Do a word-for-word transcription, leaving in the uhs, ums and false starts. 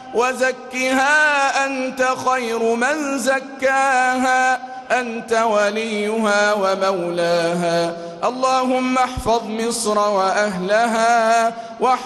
وزكها أنت خير من زكاها أنت وليها ومولاها. اللهم احفظ مصر وأهلها